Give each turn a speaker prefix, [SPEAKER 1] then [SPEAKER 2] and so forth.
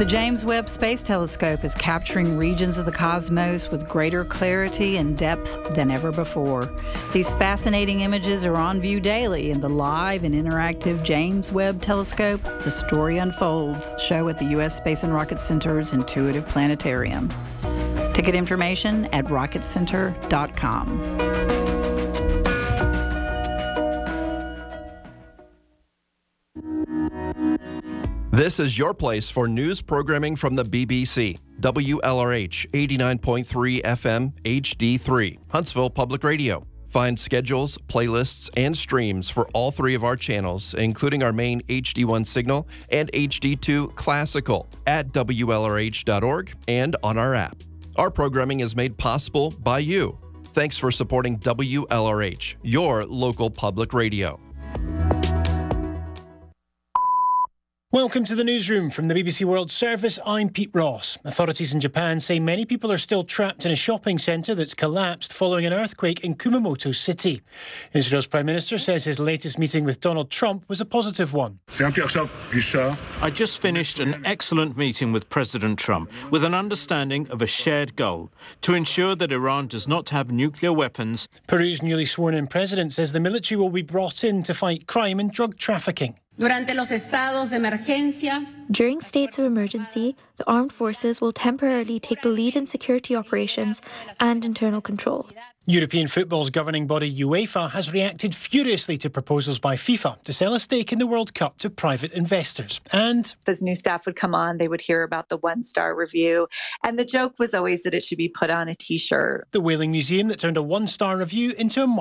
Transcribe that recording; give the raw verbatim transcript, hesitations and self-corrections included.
[SPEAKER 1] The James Webb Space Telescope is capturing regions of the cosmos with greater clarity and depth than ever before. These fascinating images are on view daily in the live and interactive James Webb Telescope The Story Unfolds show at the U S Space and Rocket Center's Intuitive Planetarium. Ticket information at rocket center dot com.
[SPEAKER 2] This is your place for news programming from the B B C. W L R H eighty-nine point three F M H D three, Huntsville Public Radio. Find schedules, playlists, and streams for all three of our channels, including our main H D one signal and H D two Classical at W L R H dot org and on our app. Our programming is made possible by you. Thanks for supporting W L R H, your local public radio.
[SPEAKER 3] Welcome to the newsroom from the B B C World Service. I'm Pete Ross. Authorities in Japan say many people are still trapped in a shopping centre that's collapsed following an earthquake in Kumamoto City. Israel's Prime Minister says his latest meeting with Donald Trump was a positive one.
[SPEAKER 4] I just finished an excellent meeting with President Trump with an understanding of a shared goal to ensure that Iran does not have nuclear weapons.
[SPEAKER 3] Peru's newly sworn-in president says the military will be brought in to fight crime and drug trafficking.
[SPEAKER 5] Durante los estados de emergencia,
[SPEAKER 6] During states of emergency, the armed forces will temporarily take the lead in security operations and internal control.
[SPEAKER 3] European football's governing body UEFA has reacted furiously to proposals by FIFA to sell a stake in the World Cup to private investors. And
[SPEAKER 7] as new staff would come on, they would hear about the one-star review. And the joke was always that it should be put on a T-shirt.
[SPEAKER 3] The Whaling Museum that turned a one-star review into a